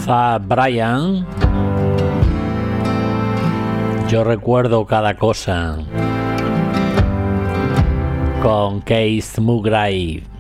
a Brian. Yo recuerdo cada cosa con Keith Mulgrew.